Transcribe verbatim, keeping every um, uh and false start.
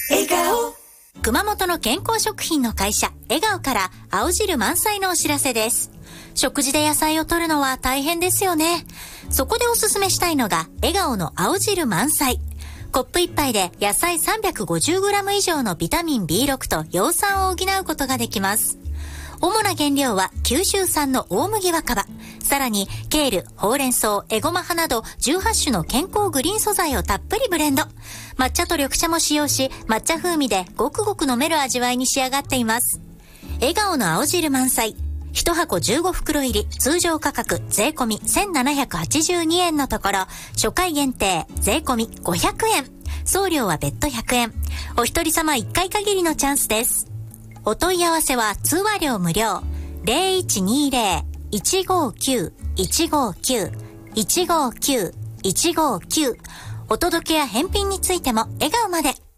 笑顔。 熊本の健康食品の会社笑顔から青汁満載のお知らせです。食事で野菜を摂るのは大変ですよね。そこでおすすめしたいのが笑顔の青汁満載。コップ一杯で野菜 さんびゃくごじゅうグラム 以上のビタミン ビーろく と葉酸を補うことができます。主な原料は九州産の大麦若葉、さらにケール、ほうれん草、エゴマ葉などじゅうはち種の健康グリーン素材をたっぷりブレンド。抹茶と緑茶も使用し、抹茶風味でごくごく飲める味わいに仕上がっています。笑顔の青汁満載。いち箱じゅうご袋入り、通常価格税込みせんななひゃくはちじゅうにえんのところ、初回限定税込みごひゃくえん。送料は別途ひゃくえん。お一人様いっかい限りのチャンスです。お問い合わせは通話料無料 ゼロいちにゼロ いちごきゅう いちごきゅう いちごきゅう いちごきゅう。お届けや返品についても笑顔まで。